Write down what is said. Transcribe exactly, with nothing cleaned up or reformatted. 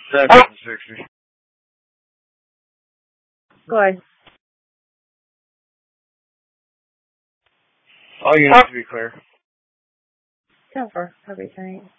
seven sixty. Go ahead. All units to be clear. Cover everything.